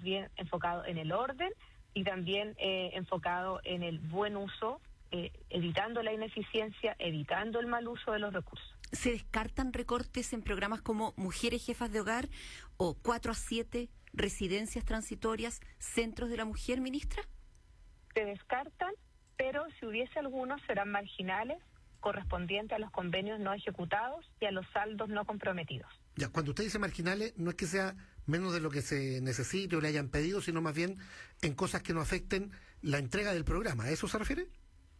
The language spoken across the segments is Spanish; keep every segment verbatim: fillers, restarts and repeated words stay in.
bien enfocado en el orden y también eh, enfocado en el buen uso, eh, evitando la ineficiencia, evitando el mal uso de los recursos. ¿Se descartan recortes en programas como Mujeres Jefas de Hogar o cuatro a siete, residencias transitorias, centros de la mujer, ministra? Se descartan, pero si hubiese algunos serán marginales, correspondientes a los convenios no ejecutados y a los saldos no comprometidos. Ya, cuando usted dice marginales, no es que sea menos de lo que se necesite o le hayan pedido, sino más bien en cosas que no afecten la entrega del programa. ¿A eso se refiere?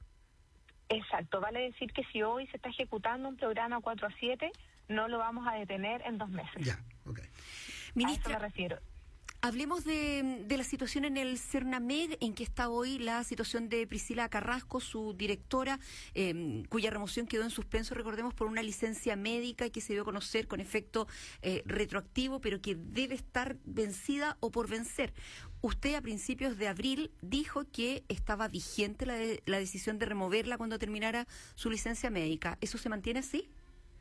Exacto, vale decir que si hoy se está ejecutando un programa cuatro a siete, no lo vamos a detener en dos meses. Ya, ok. Ministra, a eso me refiero. Hablemos de, de la situación en el CERNAMEG, en que está hoy la situación de Priscila Carrasco, su directora, eh, cuya remoción quedó en suspenso, recordemos, por una licencia médica que se dio a conocer con efecto eh, retroactivo, pero que debe estar vencida o por vencer. Usted a principios de abril dijo que estaba vigente la, de, la decisión de removerla cuando terminara su licencia médica. ¿Eso se mantiene así?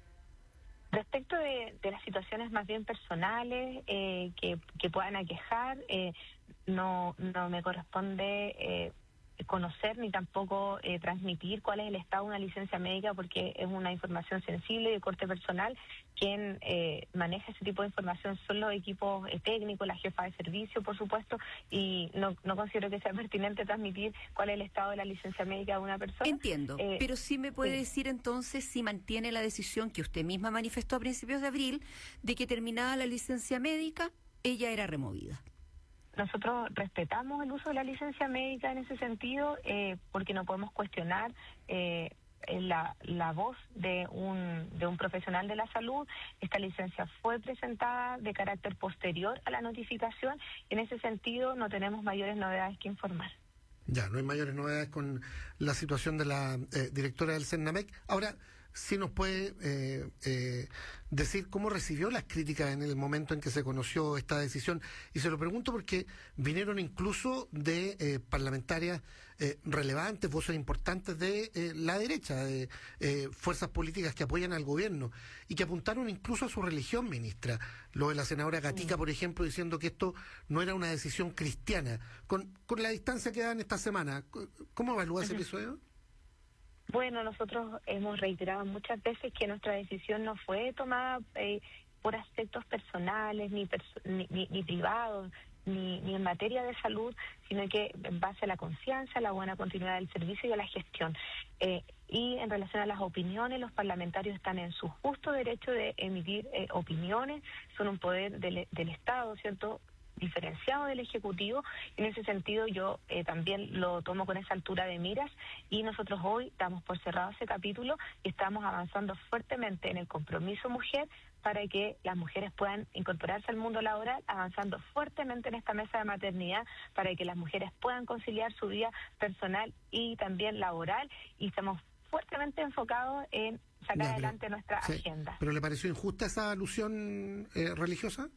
Respecto de, de las situaciones más bien personales eh, que, que puedan aquejar, eh, no, no me corresponde eh, conocer ni tampoco eh, transmitir cuál es el estado de una licencia médica, porque es una información sensible de corte personal. Quien eh, maneja ese tipo de información son los equipos eh, técnicos, la jefa de servicio, por supuesto, y no, no considero que sea pertinente transmitir cuál es el estado de la licencia médica de una persona. Entiendo, eh, pero sí me puede sí. decir entonces si mantiene la decisión que usted misma manifestó a principios de abril de que terminada la licencia médica, ella era removida. Nosotros respetamos el uso de la licencia médica en ese sentido, eh, porque no podemos cuestionar eh, la, la voz de un, de un profesional de la salud. Esta licencia fue presentada de carácter posterior a la notificación. En ese sentido no tenemos mayores novedades que informar. Ya, no hay mayores novedades con la situación de la eh, directora del CERNAMEG. Ahora, sí nos puede eh, eh, decir cómo recibió las críticas en el momento en que se conoció esta decisión. Y se lo pregunto porque vinieron incluso de eh, parlamentarias eh, relevantes, voces importantes de eh, la derecha, de eh, fuerzas políticas que apoyan al gobierno y que apuntaron incluso a su religión, ministra. Lo de la senadora Gatica, sí. por ejemplo, diciendo que esto no era una decisión cristiana. Con, con la distancia que dan esta semana, ¿cómo evalúa ese episodio? Bueno, nosotros hemos reiterado muchas veces que nuestra decisión no fue tomada eh, por aspectos personales, ni, perso- ni, ni, ni privados, ni, ni en materia de salud, sino que en base a la confianza, a la buena continuidad del servicio y a la gestión. Eh, y en relación a las opiniones, los parlamentarios están en su justo derecho de emitir eh, opiniones, son un poder del, del Estado, ¿cierto?, diferenciado del Ejecutivo. En ese sentido yo eh, también lo tomo con esa altura de miras, y nosotros hoy damos por cerrado ese capítulo y estamos avanzando fuertemente en el compromiso mujer para que las mujeres puedan incorporarse al mundo laboral, avanzando fuertemente en esta mesa de maternidad para que las mujeres puedan conciliar su vida personal y también laboral, y estamos fuertemente enfocados en sacar no, adelante pero, nuestra sí, agenda. ¿Pero le pareció injusta esa alusión eh, religiosa?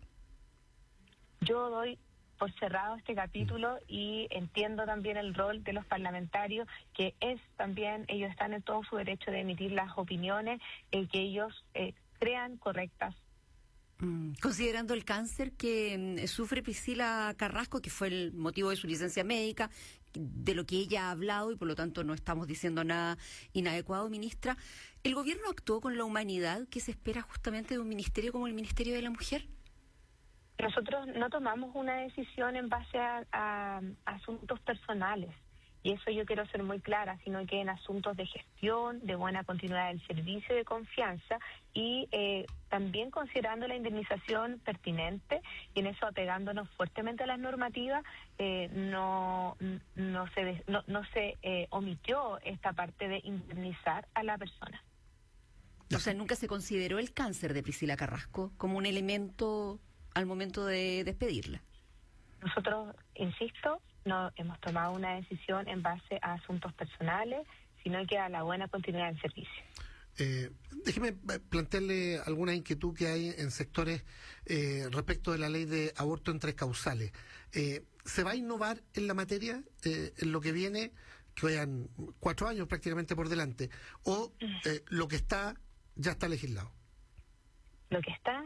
Yo doy por cerrado este capítulo y entiendo también el rol de los parlamentarios, que es también, ellos están en todo su derecho de emitir las opiniones eh, que ellos eh, crean correctas. Mm, considerando el cáncer que mm, sufre Priscila Carrasco, que fue el motivo de su licencia médica, de lo que ella ha hablado y por lo tanto no estamos diciendo nada inadecuado, ministra, ¿el gobierno actuó con la humanidad que se espera justamente de un ministerio como el Ministerio de la Mujer? Nosotros no tomamos una decisión en base a, a, a asuntos personales, y eso yo quiero ser muy clara, sino que en asuntos de gestión, de buena continuidad del servicio, de confianza, y eh, también considerando la indemnización pertinente, y en eso apegándonos fuertemente a las normativas, eh, no, no se, no, no se eh, omitió esta parte de indemnizar a la persona. O sea, nunca se consideró el cáncer de Priscila Carrasco como un elemento al momento de despedirla. Nosotros, insisto, no hemos tomado una decisión en base a asuntos personales, sino que a la buena continuidad del servicio. Eh, déjeme plantearle alguna inquietud que hay en sectores eh, respecto de la ley de aborto en tres causales. Eh, ¿Se va a innovar en la materia eh, en lo que viene, que vayan cuatro años prácticamente por delante, o eh, lo que está ya está legislado? Lo que está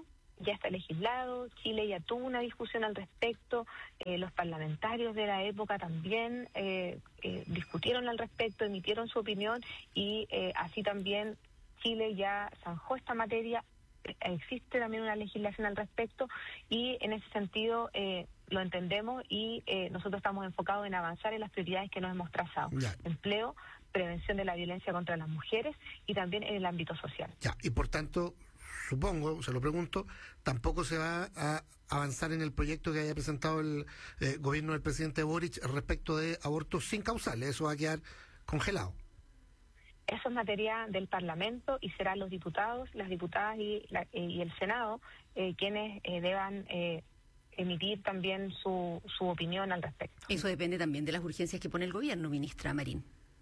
ya está legislado, Chile ya tuvo una discusión al respecto, eh, los parlamentarios de la época también eh, eh, discutieron al respecto, emitieron su opinión y eh, así también Chile ya zanjó esta materia, existe también una legislación al respecto y en ese sentido eh, lo entendemos y eh, nosotros estamos enfocados en avanzar en las prioridades que nos hemos trazado. Ya. Empleo, prevención de la violencia contra las mujeres y también en el ámbito social. Ya, y por tanto, supongo, se lo pregunto, tampoco se va a avanzar en el proyecto que haya presentado el eh, gobierno del presidente Boric respecto de abortos sin causales, eso va a quedar congelado. Eso es materia del Parlamento y serán los diputados, las diputadas y, la, eh, y el Senado eh, quienes eh, deban eh, emitir también su, su opinión al respecto. Eso depende también de las urgencias que pone el gobierno, ministra Marín.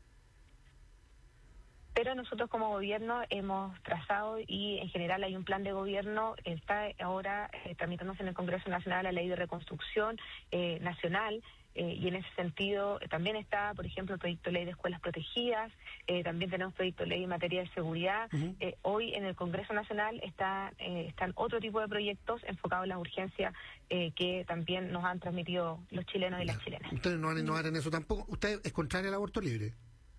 Pero nosotros como gobierno hemos trazado y en general hay un plan de gobierno, está ahora eh, tramitándose en el Congreso Nacional la Ley de Reconstrucción eh, Nacional, eh, y en ese sentido eh, también está, por ejemplo, el proyecto de ley de escuelas protegidas, eh, también tenemos proyecto de ley en materia de seguridad. Uh-huh. eh, hoy en el Congreso Nacional está, eh, están otro tipo de proyectos enfocados en la urgencia eh, que también nos han transmitido los chilenos y las chilenas. Ustedes no van a innovar en eso tampoco. ¿Usted es contraria al aborto libre?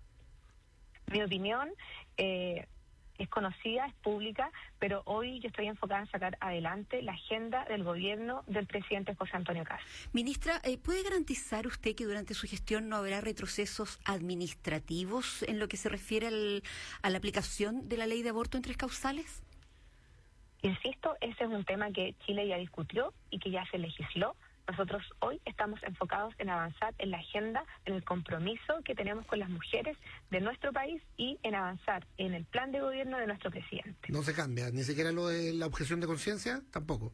Mi opinión eh, es conocida, es pública, pero hoy yo estoy enfocada en sacar adelante la agenda del gobierno del presidente José Antonio Kast. Ministra, eh, ¿puede garantizar usted que durante su gestión no habrá retrocesos administrativos en lo que se refiere al, a la aplicación de la ley de aborto en tres causales? Insisto, ese es un tema que Chile ya discutió y que ya se legisló. Nosotros hoy estamos enfocados en avanzar en la agenda, en el compromiso que tenemos con las mujeres de nuestro país y en avanzar en el plan de gobierno de nuestro presidente. No se cambia, ni siquiera lo de la objeción de conciencia, tampoco.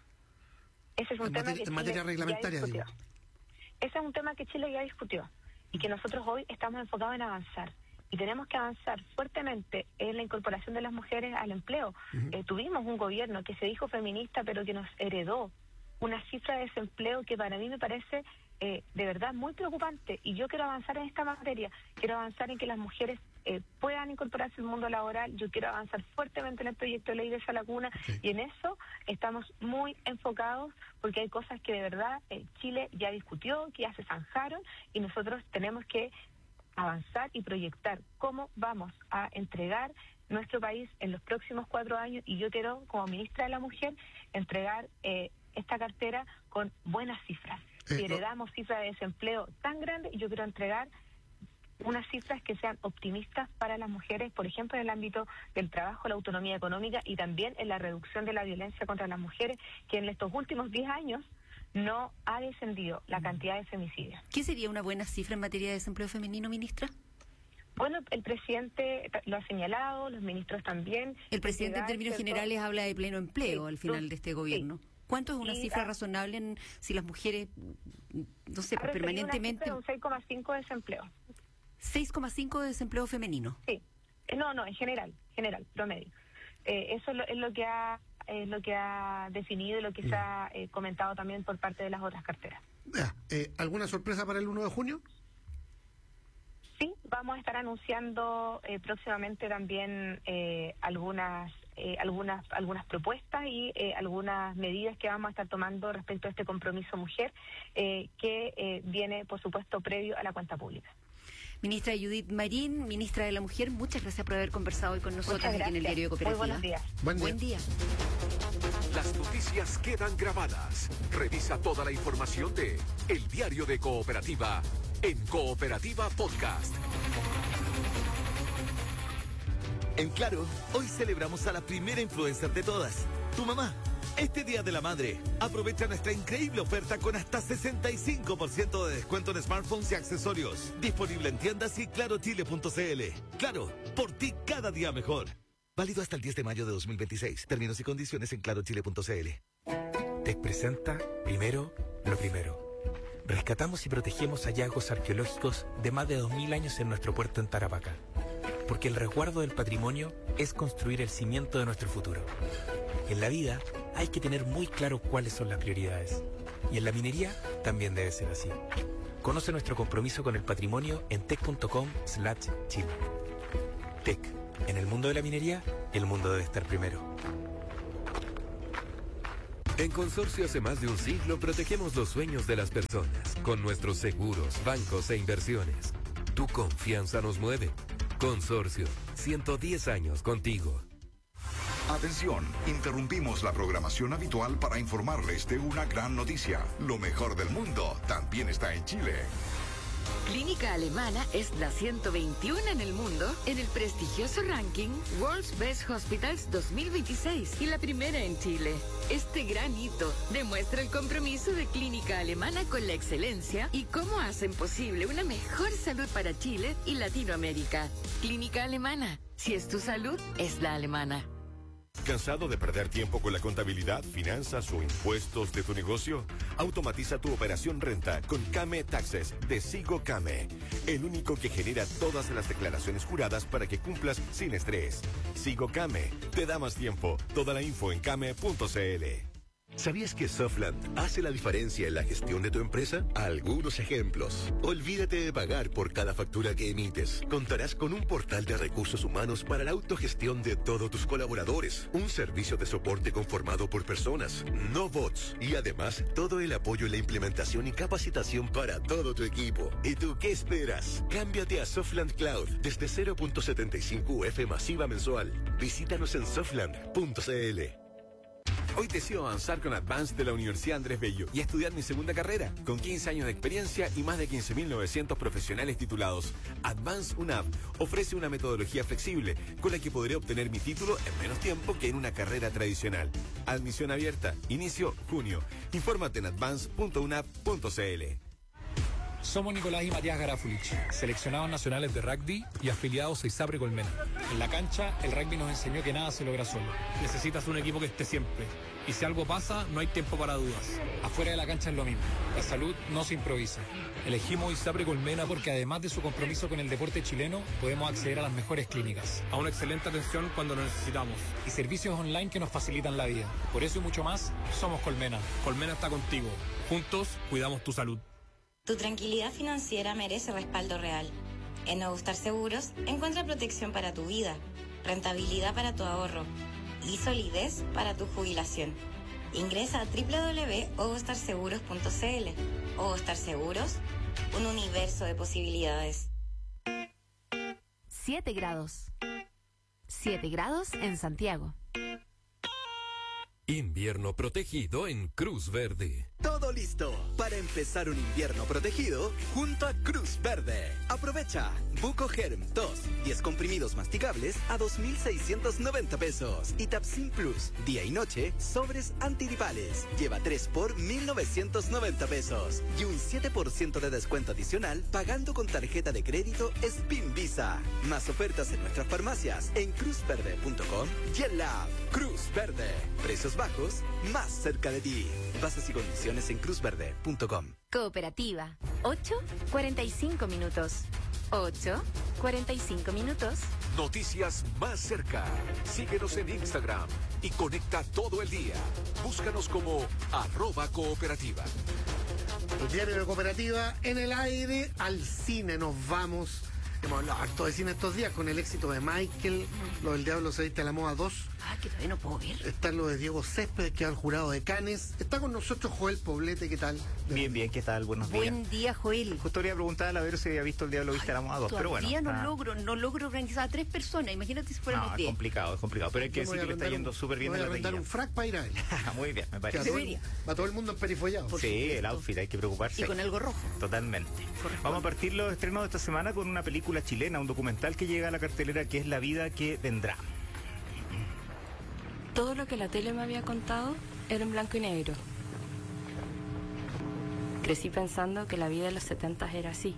Ese es un en tema materia, que en materia Chile reglamentaria, ya discutió. digo. Ese es un tema que Chile ya discutió y que nosotros hoy estamos enfocados en avanzar. Y tenemos que avanzar fuertemente en la incorporación de las mujeres al empleo. Uh-huh. Eh, tuvimos un gobierno que se dijo feminista, pero que nos heredó una cifra de desempleo que para mí me parece eh, de verdad muy preocupante. Y yo quiero avanzar en esta materia. Quiero avanzar en que las mujeres eh, puedan incorporarse al mundo laboral. Yo quiero avanzar fuertemente en el proyecto de ley de Sala Cuna. Sí. Y en eso estamos muy enfocados porque hay cosas que de verdad eh, Chile ya discutió, que ya se zanjaron y nosotros tenemos que avanzar y proyectar cómo vamos a entregar nuestro país en los próximos cuatro años. Y yo quiero, como ministra de la Mujer, entregar eh, esta cartera con buenas cifras. Eh, si heredamos no. cifras de desempleo tan grandes, yo quiero entregar unas cifras que sean optimistas para las mujeres, por ejemplo, en el ámbito del trabajo, la autonomía económica y también en la reducción de la violencia contra las mujeres, que en estos últimos diez años no ha descendido la cantidad de femicidios. ¿Qué sería una buena cifra en materia de desempleo femenino, ministra? Bueno, el presidente lo ha señalado, los ministros también. El presidente en términos ¿cierto? generales habla de pleno empleo sí, al final tú, de este gobierno. Sí. ¿Cuánto es una y, cifra ah, razonable en si las mujeres, no sé, pues, permanentemente... un seis coma cinco de desempleo. seis coma cinco de desempleo femenino. Sí. No, no, en general, general, promedio. Eh, eso es lo, es lo que ha es lo que ha definido y lo que sí. se ha eh, comentado también por parte de las otras carteras. Eh, ¿Alguna sorpresa para el uno de junio? Sí, vamos a estar anunciando eh, próximamente también eh, algunas eh, algunas algunas propuestas y eh, algunas medidas que vamos a estar tomando respecto a este compromiso mujer eh, que eh, viene, por supuesto, previo a la cuenta pública. Ministra Judith Marín, ministra de la Mujer, muchas gracias por haber conversado hoy con nosotros aquí en el Diario de Cooperativa. Muy buenos días. Buen día. Buen día. Las noticias quedan grabadas. Revisa toda la información de El Diario de Cooperativa en Cooperativa Podcast. En Claro, hoy celebramos a la primera influencer de todas, tu mamá. Este Día de la Madre, aprovecha nuestra increíble oferta con hasta sesenta y cinco por ciento de descuento en smartphones y accesorios. Disponible en tiendas y claro chile punto c l. Claro, por ti cada día mejor. Válido hasta el diez de mayo de dos mil veintiséis. Términos y condiciones en claro chile punto c l. Tec presenta Primero lo Primero. Rescatamos y protegemos hallazgos arqueológicos de más de dos mil años en nuestro puerto en Tarapacá. Porque el resguardo del patrimonio es construir el cimiento de nuestro futuro. En la vida hay que tener muy claro cuáles son las prioridades. Y en la minería también debe ser así. Conoce nuestro compromiso con el patrimonio en tec punto com slash chile. Tec. En el mundo de la minería, el mundo debe estar primero. En Consorcio hace más de un siglo protegemos los sueños de las personas con nuestros seguros, bancos e inversiones. Tu confianza nos mueve. Consorcio, ciento diez años contigo. Atención, interrumpimos la programación habitual para informarles de una gran noticia. Lo mejor del mundo también está en Chile. Clínica Alemana es la ciento veintiuno en el mundo en el prestigioso ranking World's Best Hospitals dos mil veintiséis y la primera en Chile. Este gran hito demuestra el compromiso de Clínica Alemana con la excelencia y cómo hacen posible una mejor salud para Chile y Latinoamérica. Clínica Alemana, si es tu salud, es la alemana. ¿Cansado de perder tiempo con la contabilidad, finanzas o impuestos de tu negocio? Automatiza tu operación renta con Came Taxes de Sigo Came, el único que genera todas las declaraciones juradas para que cumplas sin estrés. Sigo Came, te da más tiempo. Toda la info en came punto cl. ¿Sabías que Softland hace la diferencia en la gestión de tu empresa? Algunos ejemplos. Olvídate de pagar por cada factura que emites. Contarás con un portal de recursos humanos para la autogestión de todos tus colaboradores. Un servicio de soporte conformado por personas, no bots. Y además, todo el apoyo en la implementación y capacitación para todo tu equipo. ¿Y tú qué esperas? Cámbiate a Softland Cloud desde cero punto setenta y cinco U F masiva mensual. Visítanos en softland punto cl. Hoy decido avanzar con Advance de la Universidad Andrés Bello y estudiar mi segunda carrera, con quince años de experiencia y más de quince mil novecientos profesionales titulados. Advance U N A V ofrece una metodología flexible con la que podré obtener mi título en menos tiempo que en una carrera tradicional. Admisión abierta, inicio junio. Infórmate en advance punto u n a v punto cl. Somos Nicolás y Matías Garafulich, seleccionados nacionales de rugby y afiliados a ISAPRE Colmena. En la cancha, el rugby nos enseñó que nada se logra solo. Necesitas un equipo que esté siempre. Y si algo pasa, no hay tiempo para dudas. Afuera de la cancha es lo mismo. La salud no se improvisa. Elegimos ISAPRE Colmena porque además de su compromiso con el deporte chileno, podemos acceder a las mejores clínicas, a una excelente atención cuando lo necesitamos y servicios online que nos facilitan la vida. Por eso y mucho más, somos Colmena. Colmena está contigo. Juntos, cuidamos tu salud. Tu tranquilidad financiera merece respaldo real. En Ogustar Seguros, encuentra protección para tu vida, rentabilidad para tu ahorro y solidez para tu jubilación. Ingresa a doble u doble u doble u punto ogustar seguros punto cl. Ogustar Seguros, un universo de posibilidades. siete grados. siete grados en Santiago. Invierno protegido en Cruz Verde. Todo listo para empezar un invierno protegido junto a Cruz Verde. Aprovecha Buco Germ dos, diez comprimidos masticables a dos mil seiscientos noventa pesos y Tapsin Plus, día y noche, sobres antigripales. Lleva tres por mil novecientos noventa pesos y un siete por ciento de descuento adicional pagando con tarjeta de crédito Spin Visa. Más ofertas en nuestras farmacias en cruz verde punto com y en la app Cruz Verde. Precios bajos, más cerca de ti. Bases y condiciones en cruz verde punto com. Cooperativa. ocho, cuarenta y cinco minutos. ocho, cuarenta y cinco minutos. Noticias más cerca. Síguenos en Instagram y conecta todo el día. Búscanos como arroba cooperativa. El diario de Cooperativa en el aire. Al cine nos vamos. Hemos hablado harto de cine estos días con el éxito de Michael, lo del Diablo se viste a la moda dos. Ah, que todavía no puedo ver. Está lo de Diego Céspedes, que va al jurado de Cannes. Está con nosotros Joel Poblete, ¿qué tal? Bien, bien, ¿qué tal? Buenos días. Buen día, Joel. Justo quería preguntar a ver si había visto el Diablo viste a la moda dos, pero bueno. Todavía no ah. logro, no logro organizar a tres personas. Imagínate si fuéramos No, diez. es complicado, es complicado. Pero hay que decir que le está yendo súper bien voy en a la rentar taquilla. un frac para ir a él. Muy bien, me Que parece. a todo el- va todo el mundo emperifollado. Sí, el outfit, hay que preocuparse. Y con algo rojo. Totalmente. Vamos a partir los estrenos de esta semana con una película chilena, un documental que llega a la cartelera que es La vida que vendrá. Todo lo que la tele me había contado era en blanco y negro. Crecí pensando que la vida de los setentas era así.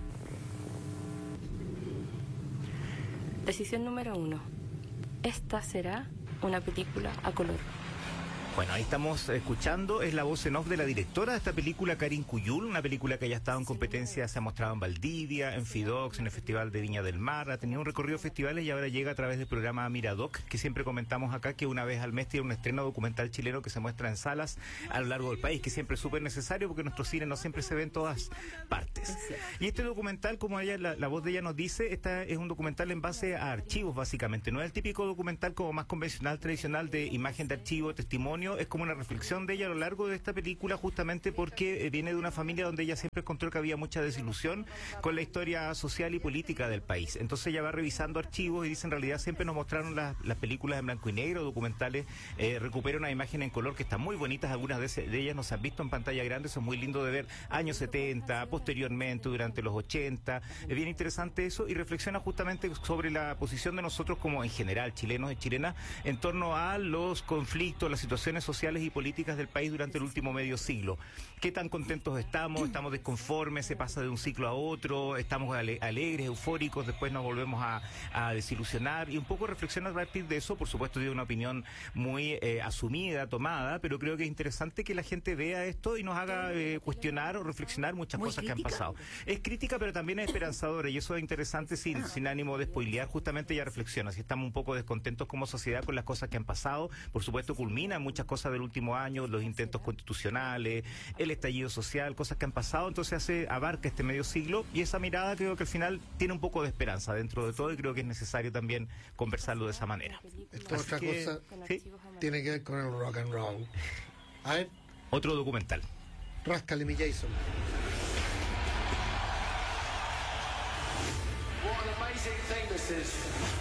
Decisión número uno. Esta será una película a color. Bueno, ahí estamos escuchando, es la voz en off de la directora de esta película, Karin Cuyul, una película que ya ha estado en competencia, se ha mostrado en Valdivia, en Fidox, en el Festival de Viña del Mar, ha tenido un recorrido de festivales y ahora llega a través del programa Miradoc, que siempre comentamos acá que una vez al mes tiene un estreno documental chileno que se muestra en salas a lo largo del país, que siempre es súper necesario porque nuestro cine no siempre se ve en todas partes. Y este documental, como ella, la, la voz de ella nos dice, esta es un documental en base a archivos básicamente, no es el típico documental como más convencional, tradicional de imagen de archivo, testimonio, testimonio, es como una reflexión de ella a lo largo de esta película, justamente porque eh, viene de una familia donde ella siempre encontró que había mucha desilusión con la historia social y política del país. Entonces ella va revisando archivos y dice, en realidad siempre nos mostraron las, las películas en blanco y negro, documentales, eh, recupera una imagen en color que están muy bonitas, algunas de, ese, de ellas no se han visto en pantalla grande, eso es muy lindo de ver, años setenta, posteriormente, durante los ochenta, es bien interesante eso, y reflexiona justamente sobre la posición de nosotros como en general, chilenos y chilenas, en torno a los conflictos, las situaciones sociales y políticas del país durante el último medio siglo. ¿Qué tan contentos estamos? ¿Estamos desconformes? ¿Se pasa de un ciclo a otro? ¿Estamos ale- alegres, eufóricos? Después nos volvemos a, a desilusionar, y un poco reflexionar a partir de eso. Por supuesto, tiene una opinión muy eh, asumida, tomada, pero creo que es interesante que la gente vea esto y nos haga eh, cuestionar o reflexionar muchas muy cosas crítica. Que han pasado. Es crítica, pero también es esperanzadora, y eso es interesante sin, sin ánimo de spoilear. Justamente ella reflexiona, si estamos un poco descontentos como sociedad con las cosas que han pasado, por supuesto culminan muchas cosas del último año, los intentos constitucionales, el estallido social, cosas que han pasado, entonces hace, abarca este medio siglo, y esa mirada creo que al final tiene un poco de esperanza dentro de todo, y creo que es necesario también conversarlo de esa manera. Esta otra que, cosa ¿sí? tiene que ver con el rock and roll. A ver. Otro documental. Ráscale mi Jason. What an amazing thing this is.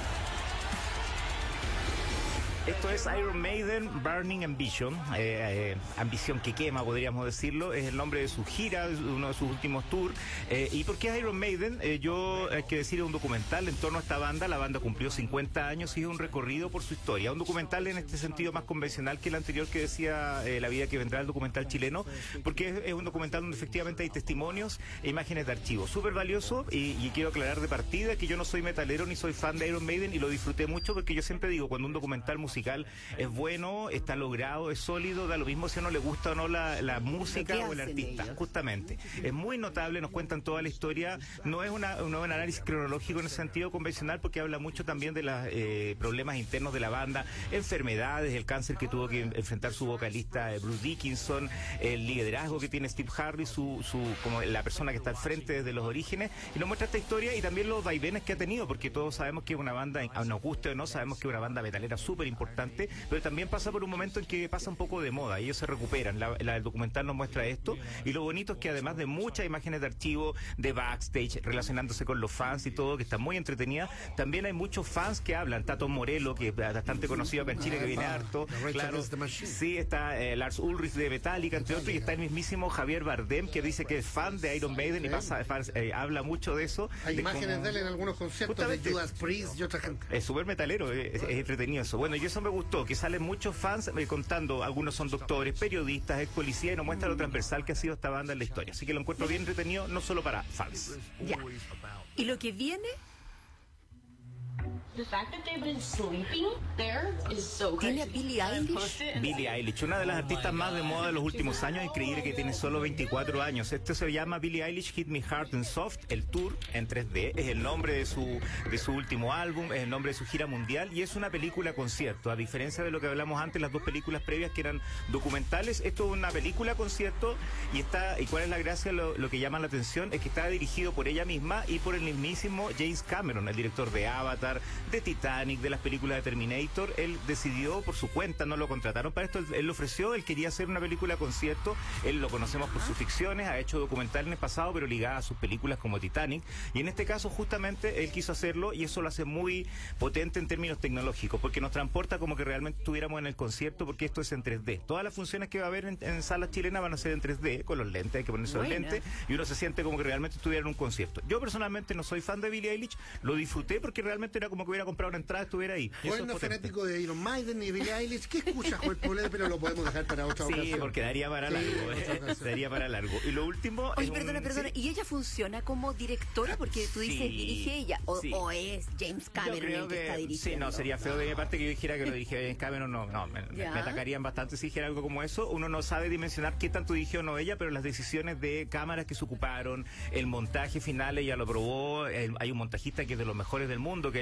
Esto es Iron Maiden, Burning Ambition, eh, eh, ambición que quema, podríamos decirlo, es el nombre de su gira, de uno de sus últimos tours. Eh, ¿Y por qué es Iron Maiden? Eh, yo, hay que decir, es un documental en torno a esta banda. La banda cumplió cincuenta años y es un recorrido por su historia. Un documental en este sentido más convencional que el anterior que decía eh, La vida que vendrá, el documental chileno, porque es, es un documental donde efectivamente hay testimonios e imágenes de archivo. Súper valioso, y, y quiero aclarar de partida que yo no soy metalero ni soy fan de Iron Maiden, y lo disfruté mucho porque yo siempre digo, cuando un documental musical es bueno, está logrado, es sólido, da lo mismo si a uno le gusta o no la, la música o el artista, ellos. Justamente. Es muy notable, nos cuentan toda la historia, no es una, un análisis cronológico en el sentido convencional, porque habla mucho también de los eh, problemas internos de la banda, enfermedades, el cáncer que tuvo que enfrentar su vocalista eh, Bruce Dickinson, el liderazgo que tiene Steve Harris, su, su, como la persona que está al frente desde los orígenes, y nos muestra esta historia y también los vaivenes que ha tenido, porque todos sabemos que es una banda, a nos guste o no, sabemos que es una banda metalera súper importante, pero también pasa por un momento en que pasa un poco de moda, y ellos se recuperan. La, la, el documental nos muestra esto, y lo bonito es que además de muchas imágenes de archivo, de backstage, relacionándose con los fans y todo, que está muy entretenida, también hay muchos fans que hablan. Tato Morello, que es bastante conocido acá en Chile, que viene harto, claro, sí, está eh, Lars Ulrich de Metallica, entre otros, y está el mismísimo Javier Bardem, que dice que es fan de Iron Maiden, y pasa, eh, habla mucho de eso. Hay de imágenes cómo, de él en algunos conciertos de Judas Priest y otra gente. Es súper metalero, es, es entretenido eso. Bueno, y eso me gustó, que salen muchos fans eh, contando, algunos son doctores, periodistas, ex policía, y nos muestra lo transversal que ha sido esta banda en la historia. Así que lo encuentro bien entretenido, no solo para fans. Ya. ¿Y lo que viene? The fact that they've been sleeping there is so great. ¿Tiene a Billie Eilish? Billie Eilish, una de las artistas más de moda de los últimos años, increíble que tiene solo veinticuatro años. Este se llama Billie Eilish Hit Me Hard and Soft, el tour en tres D, es el nombre de su de su último álbum, es el nombre de su gira mundial, y es una película concierto, a diferencia de lo que hablamos antes, las dos películas previas que eran documentales. Esto es una película concierto, y está, y cuál es la gracia, lo, lo que llama la atención es que está dirigido por ella misma y por el mismísimo James Cameron, el director de Avatar, de Titanic, de las películas de Terminator. Él decidió por su cuenta, no lo contrataron para esto, él, él lo ofreció, él quería hacer una película concierto. Él lo conocemos por sus ficciones, ha hecho documentales en el pasado, pero ligadas a sus películas como Titanic, y en este caso justamente él quiso hacerlo, y eso lo hace muy potente en términos tecnológicos, porque nos transporta como que realmente estuviéramos en el concierto, porque esto es en tres D. Todas las funciones que va a haber en, en salas chilenas van a ser en tres D, con los lentes, hay que ponerse Buena. los lentes, y uno se siente como que realmente estuviera en un concierto. Yo personalmente no soy fan de Billie Eilish, lo disfruté porque realmente era como que hubiera comprado una entrada, estuviera ahí. Bueno, es fanático de Iron Maiden y Billie Eilish. ¿Qué escuchas, Joel Poblete? Pero lo podemos dejar para otra sí, ocasión. Sí, porque daría para largo. Sí, eh, daría para largo. Y lo último... Oye, perdona, un... perdona. ¿Y ella funciona como directora? Porque tú dices, sí, dirige ella. O, sí. o es James Cameron el que, que está dirigiendo. Sí, no, sería feo de mi parte que yo dijera que lo dirige James Cameron. No, no, me, me atacarían bastante si dijera algo como eso. Uno no sabe dimensionar qué tanto dirigió o no ella, pero las decisiones de cámaras que se ocuparon, el montaje final, ella lo probó. El, hay un montajista que es de los mejores del mundo, que ha hecho las películas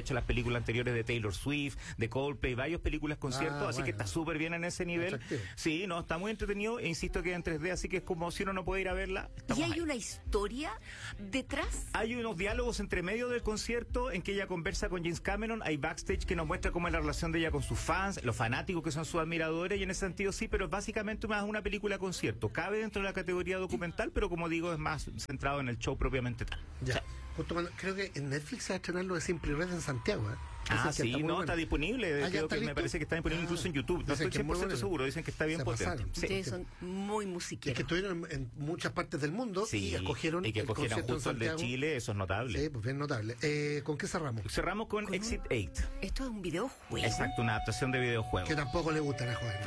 películas anteriores de Taylor Swift, de Coldplay, varias películas, conciertos, Ah, así bueno. que está súper bien en ese nivel. Atractivo. Sí, no, está muy entretenido, e insisto que en tres D, así que es como si uno no puede ir a verla. ¿Y hay una historia detrás? Hay unos diálogos entre medio del concierto en que ella conversa con James Cameron, hay backstage que nos muestra cómo es la relación de ella con sus fans, los fanáticos que son sus admiradores, y en ese sentido sí, pero es básicamente más una película concierto. Cabe dentro de la categoría documental, pero como digo, es más centrado en el show propiamente tal. Ya. Justo cuando- creo que en Netflix se va a estrenar lo de Simply Red en Santiago. ¿eh? Ah, Dicen que sí, muy no, bueno. está disponible. Ah, ¿ya Creo está que me listo? parece que está disponible Ah, incluso en YouTube. No dicen estoy que es muy cien por ciento bueno. seguro, dicen que está bien Se potente. pasaron. Sí. Ustedes son muy Es musiqueros. que estuvieron en, en muchas partes del mundo Sí, y escogieron y que el cogieran concierto en justo el de Santiago. Chile, eso es notable. Sí, pues bien notable. Eh, ¿Con qué cerramos? Cerramos con, Exit ocho. Esto es un videojuego. Exacto, una adaptación de videojuego. Que tampoco le gustan a Joder.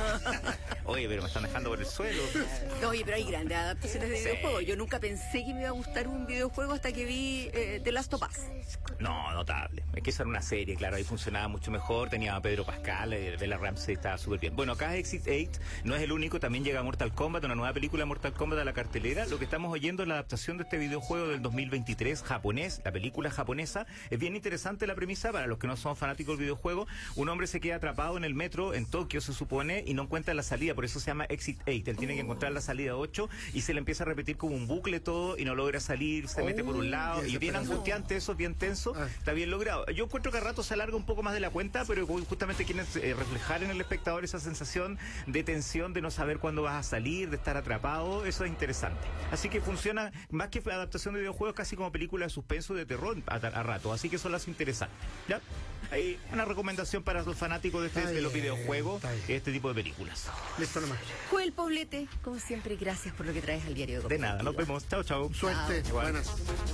Oye, pero me están dejando por el suelo. Oye, pero hay grandes adaptaciones de Sí. videojuegos. Yo nunca pensé que me iba a gustar un videojuego hasta que vi eh, The Last of Us. No, notable. Es que esa era una serie, claro, ahí funcionaba mucho mejor, tenía a Pedro Pascal, eh, Bella Ramsey estaba súper bien. Bueno, acá Exit ocho no es el único, también llega Mortal Kombat, una nueva película de Mortal Kombat a la cartelera. Lo que estamos oyendo es la adaptación de este videojuego del dos mil veintitrés japonés, la película japonesa. Es bien interesante la premisa para los que no son fanáticos del videojuego. Un hombre se queda atrapado en el metro en Tokio, se supone, y no encuentra la salida, por eso se llama Exit ocho. Él tiene que encontrar la salida ocho y se le empieza a repetir como un bucle todo y no logra salir, se mete por un lado qué y bien desesperación. angustiante eso, bien tenso. Está bien logrado. Yo encuentro que a rato se alarga un poco más de la cuenta, pero justamente quieren eh, reflejar en el espectador esa sensación de tensión, de no saber cuándo vas a salir, de estar atrapado. Eso es interesante. Así que funciona más que adaptación de videojuegos, casi como película de suspenso y de terror a, a rato. Así que son las interesantes. ¿Ya? Hay una recomendación para los fanáticos de, este, Está de los bien, videojuegos, está bien. este tipo de películas. Listo nomás. Joel Poblete, como siempre, gracias por lo que traes al diario De nada, nos vemos. Chao, chao. Suerte. Igual. Buenas.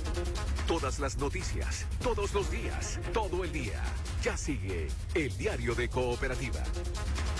Todas las noticias, todos los días, todo el día. Ya sigue el diario de Cooperativa.